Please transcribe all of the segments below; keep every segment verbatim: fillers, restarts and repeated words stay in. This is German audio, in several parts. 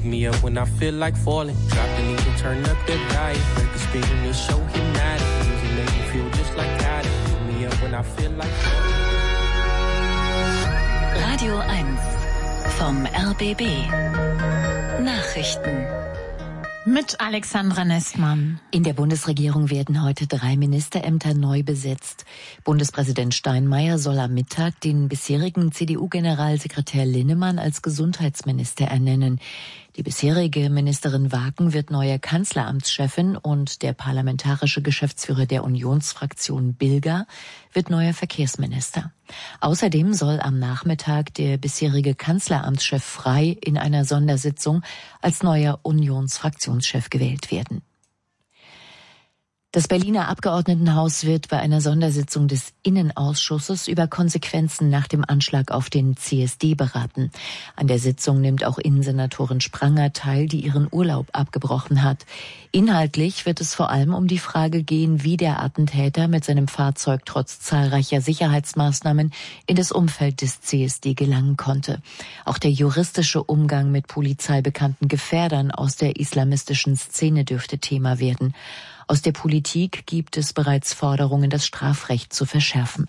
Pick me up when I feel like falling. Drop the knees and turn up the volume. Break the speed and it's so hypnotic. Music make me feel just like that. Pick me up when I feel like falling. Radio eins vom R B B. Nachrichten. Mit Alexandra Nestmann. In der Bundesregierung werden heute drei Ministerämter neu besetzt. Bundespräsident Steinmeier soll am Mittag den bisherigen C D U-Generalsekretär Linnemann als Gesundheitsminister ernennen. Die bisherige Ministerin Waken wird neue Kanzleramtschefin und der parlamentarische Geschäftsführer der Unionsfraktion Bilger wird neuer Verkehrsminister. Außerdem soll am Nachmittag der bisherige Kanzleramtschef Frey in einer Sondersitzung als neuer Unionsfraktionschef gewählt werden. Das Berliner Abgeordnetenhaus wird bei einer Sondersitzung des Innenausschusses über Konsequenzen nach dem Anschlag auf den C S D beraten. An der Sitzung nimmt auch Innensenatorin Spranger teil, die ihren Urlaub abgebrochen hat. Inhaltlich wird es vor allem um die Frage gehen, wie der Attentäter mit seinem Fahrzeug trotz zahlreicher Sicherheitsmaßnahmen in das Umfeld des C S D gelangen konnte. Auch der juristische Umgang mit polizeibekannten Gefährdern aus der islamistischen Szene dürfte Thema werden. Aus der Politik gibt es bereits Forderungen, das Strafrecht zu verschärfen.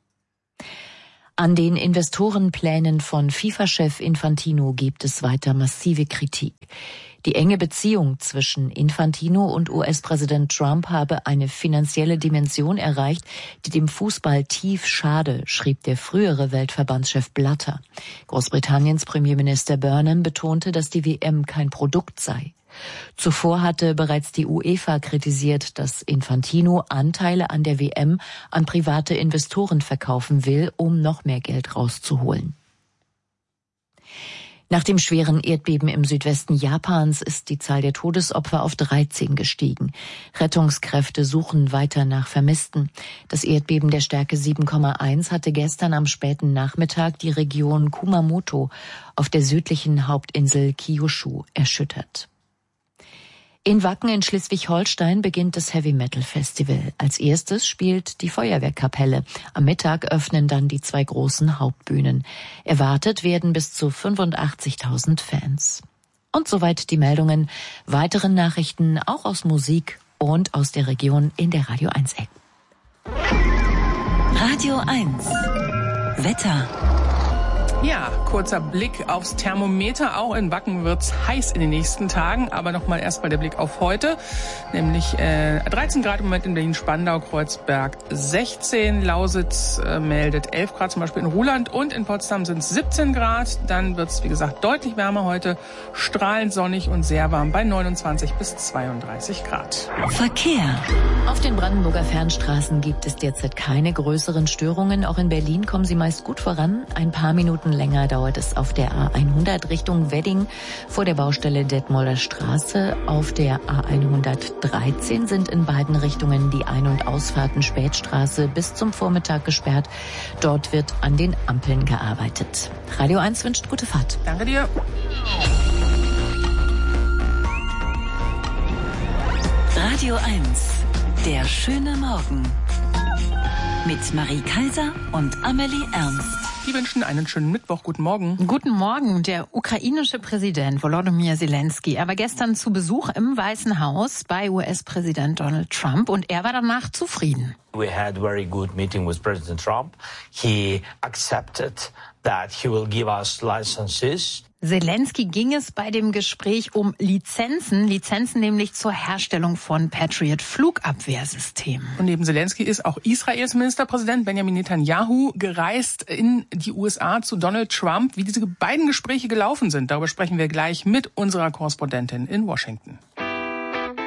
An den Investorenplänen von FIFA-Chef Infantino gibt es weiter massive Kritik. Die enge Beziehung zwischen Infantino und U S-Präsident Trump habe eine finanzielle Dimension erreicht, die dem Fußball tief schade, schrieb der frühere Weltverbandschef Blatter. Großbritanniens Premierminister Burnham betonte, dass die W M kein Produkt sei. Zuvor hatte bereits die UEFA kritisiert, dass Infantino Anteile an der W M an private Investoren verkaufen will, um noch mehr Geld rauszuholen. Nach dem schweren Erdbeben im Südwesten Japans ist die Zahl der Todesopfer auf dreizehn gestiegen. Rettungskräfte suchen weiter nach Vermissten. Das Erdbeben der Stärke sieben Komma eins hatte gestern am späten Nachmittag die Region Kumamoto auf der südlichen Hauptinsel Kyushu erschüttert. In Wacken in Schleswig-Holstein beginnt das Heavy-Metal-Festival. Als erstes spielt die Feuerwehrkapelle. Am Mittag öffnen dann die zwei großen Hauptbühnen. Erwartet werden bis zu fünfundachtzigtausend Fans. Und soweit die Meldungen. Weitere Nachrichten auch aus Musik und aus der Region in der Radio eins App. Radio eins. Wetter. Ja, kurzer Blick aufs Thermometer. Auch in Wacken wird's heiß in den nächsten Tagen. Aber nochmal erstmal der Blick auf heute. Nämlich äh, dreizehn Grad im Moment in Berlin-Spandau, Kreuzberg sechzehn. Lausitz äh, meldet elf Grad zum Beispiel in Ruhland. Und in Potsdam sind es siebzehn Grad. Dann wird's wie gesagt, deutlich wärmer heute. Strahlend sonnig und sehr warm bei neunundzwanzig bis zweiunddreißig Grad. Verkehr. Auf den Brandenburger Fernstraßen gibt es derzeit keine größeren Störungen. Auch in Berlin kommen sie meist gut voran. Ein paar Minuten länger dauert es auf der A hundert Richtung Wedding vor der Baustelle Detmolder Straße. Auf der A hundertdreizehn sind in beiden Richtungen die Ein- und Ausfahrten Spätstraße bis zum Vormittag gesperrt. Dort wird an den Ampeln gearbeitet. Radio eins wünscht gute Fahrt. Danke dir. Radio eins. Der schöne Morgen. Mit Marie Kaiser und Amelie Ernst. Die wünschen einen schönen Mittwoch. Guten Morgen. Guten Morgen. Der ukrainische Präsident Volodymyr Zelensky. Er war gestern zu Besuch im Weißen Haus bei U S-Präsident Donald Trump und er war danach zufrieden. We had a very good meeting with President Trump. He accepted that he will give us licenses. Zelensky ging es bei dem Gespräch um Lizenzen, Lizenzen nämlich zur Herstellung von Patriot-Flugabwehrsystemen. Und neben Zelensky ist auch Israels Ministerpräsident Benjamin Netanyahu gereist in die U S A zu Donald Trump. Wie diese beiden Gespräche gelaufen sind, darüber sprechen wir gleich mit unserer Korrespondentin in Washington.